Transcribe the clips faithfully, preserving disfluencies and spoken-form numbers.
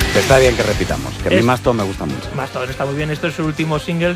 Está bien que repitamos, que a mí Mastodon me gusta mucho. Mastodon está muy bien. Esto es su último single,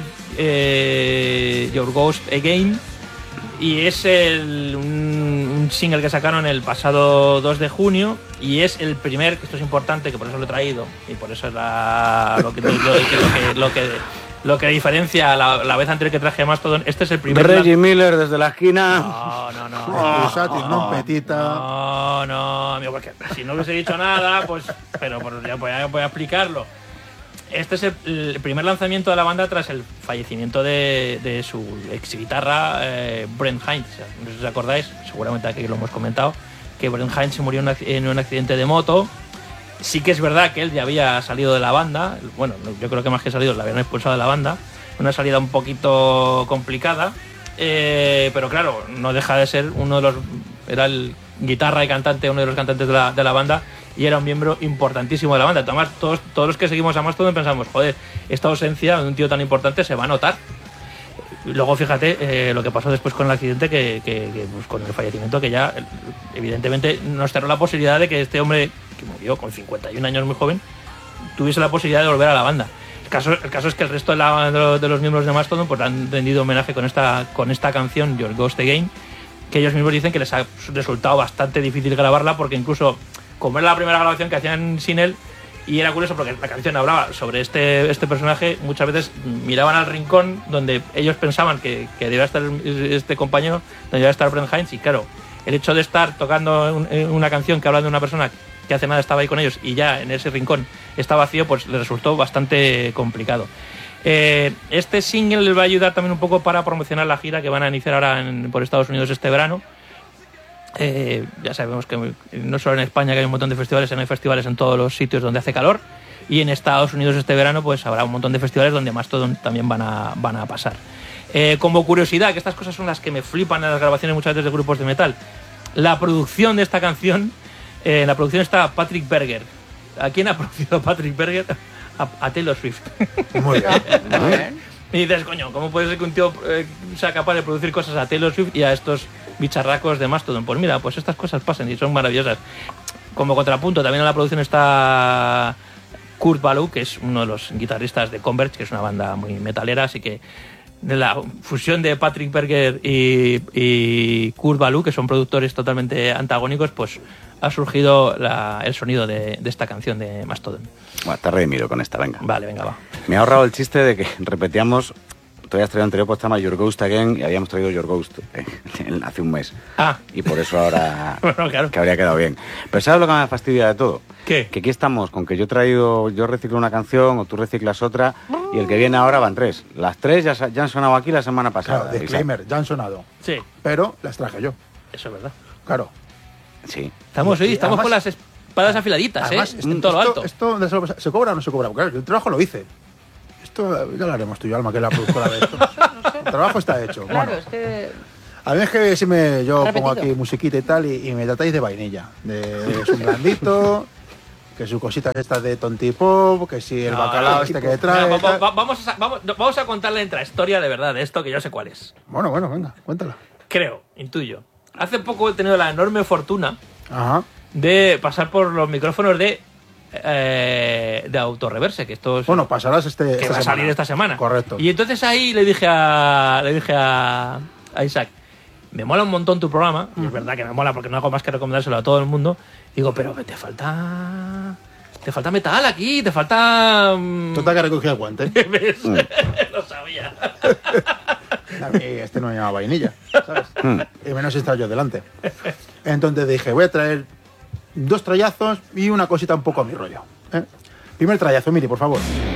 eh, Your Ghost Again. Y es el, un, un single que sacaron el pasado dos de junio. Y es el primer, esto es importante, que por eso lo he traído. Y por eso es la, lo, que, lo, lo, lo que... Lo que Lo que diferencia la, la vez anterior que traje Mastodon, este es el primer... Reggie Miller desde la esquina. No, no, no. Oh, no, no, petita. No, no, amigo, porque si no hubiese dicho nada, pues... Pero, pero ya voy a, voy a explicarlo. Este es el, el primer lanzamiento de la banda tras el fallecimiento de, de su ex guitarra, eh, Brent Hinds. No sé si os acordáis, seguramente aquí lo hemos comentado, que Brent Hinds se murió en un, en un accidente de moto. Sí que es verdad que él ya había salido de la banda, bueno, yo creo que más que salido, la habían expulsado de la banda, una salida un poquito complicada, eh, pero claro, no deja de ser uno de los, era el guitarra y cantante, uno de los cantantes de la, de la banda, y era un miembro importantísimo de la banda. Además, todos, todos los que seguimos a Mastodon pensamos, joder, esta ausencia de un tío tan importante se va a notar. Luego fíjate eh, lo que pasó después con el accidente, que, que, que pues, con el fallecimiento, que ya evidentemente nos cerró la posibilidad de que este hombre, que murió con cincuenta y un años, muy joven, tuviese la posibilidad de volver a la banda. El caso, el caso es que el resto de, la, de, los, de los miembros de Mastodon pues han rendido homenaje con esta, con esta canción, Your Ghost Again, que ellos mismos dicen que les ha resultado bastante difícil grabarla, porque incluso como era la primera grabación que hacían sin él, y era curioso porque la canción hablaba sobre este, este personaje, muchas veces miraban al rincón donde ellos pensaban que, que debía estar este compañero, donde debía estar Brent Hinds, y claro, el hecho de estar tocando un, una canción que habla de una persona que hace nada estaba ahí con ellos y ya en ese rincón está vacío, pues les resultó bastante complicado. Eh, este single les va a ayudar también un poco para promocionar la gira que van a iniciar ahora en, por Estados Unidos este verano. Eh, ya sabemos que no solo en España, que hay un montón de festivales, hay festivales en todos los sitios donde hace calor, y en Estados Unidos este verano pues habrá un montón de festivales donde Mastodon también van a, van a pasar. Eh, como curiosidad, que estas cosas son las que me flipan en las grabaciones muchas veces de grupos de metal, la producción de esta canción, eh, en la producción está Patrick Berger. ¿A quién ha producido Patrick Berger? A, a Taylor Swift. Muy bien, muy bien. Y dices, coño, ¿cómo puede ser que un tío eh, sea capaz de producir cosas a Taylor Swift y a estos bicharracos de Mastodon? Pues mira, pues estas cosas pasan y son maravillosas. Como contrapunto, también en la producción está Kurt Ballou, que es uno de los guitarristas de Converge, que es una banda muy metalera, así que de la fusión de Patrick Berger y, y Kurt Ballou, que son productores totalmente antagónicos, pues ha surgido la, el sonido de, de esta canción de Mastodon. Bueno, te redimido con esta, venga. Vale, venga, va. Me ha ahorrado el chiste de que repetíamos, tú habías traído anterior, pues se llama Your Ghost Again, y habíamos traído Your Ghost eh, hace un mes. Ah. Y por eso ahora bueno, claro. que habría quedado bien. Pero ¿sabes lo que me fastidia de todo? ¿Qué? Que aquí estamos con que yo he traído, yo reciclo una canción o tú reciclas otra, y el que viene ahora van tres. Las tres ya, ya han sonado aquí la semana pasada. Claro, disclaimer, ya han sonado. Sí. Pero las traje yo. Eso es verdad. Claro. Sí. Estamos hoy, estamos además, con las espadas afiladitas, además, ¿eh? Esto, en todo lo alto. Esto, esto, ¿se cobra o no se cobra? Claro, yo el trabajo lo hice. Esto ya lo haremos tú y Alma, que es la productora de esto. El trabajo está hecho. Claro, bueno. es que... A mí es que si me, yo Repetido. pongo aquí musiquita y tal y, y me tratáis de vainilla. De, de su blandito, que sus cositas estas de tontipop, que si el No, bacalao no, este tipo, que trae... Mira, va- tal. va- vamos, a, vamos, vamos a contar la intrahistoria de verdad de esto, que yo sé cuál es. Bueno, bueno, venga, cuéntala. Creo, intuyo. Hace poco he tenido la enorme fortuna Ajá. de pasar por los micrófonos de eh, de Autorreverse, que esto es, Bueno, pasarás este que esta va a semana. salir esta semana. Correcto. Y entonces ahí le dije a le dije a, a Isaac, me mola un montón tu programa, y es verdad que me mola porque no hago más que recomendárselo a todo el mundo. Digo, pero te falta te falta metal aquí, te falta mm, Total que recogí el guante. ¿ves? Lo sabía. A mí este no me llama vainilla, ¿sabes? Y menos estar yo delante. Entonces dije, voy a traer dos trallazos y una cosita un poco a mi rollo. ¿eh? Primer trayazo, Miri, por favor.